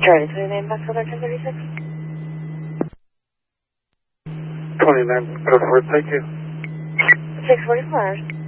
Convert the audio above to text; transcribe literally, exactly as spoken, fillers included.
Charlie twenty-nine, Foxtrot ten thirty-six. twenty-nine, go for it, thank you. six forty-four.